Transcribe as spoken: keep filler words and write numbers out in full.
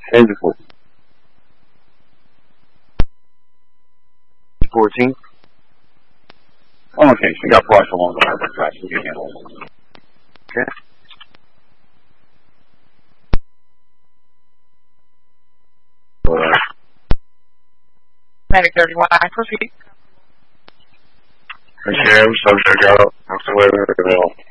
Engine fourteen. fourteen. Oh, okay, so you got brush along the harbor track, so you can handle it. Okay. Medic thirty-one, I proceed. Okay, I'm subject out. I'm still waiting for the bill.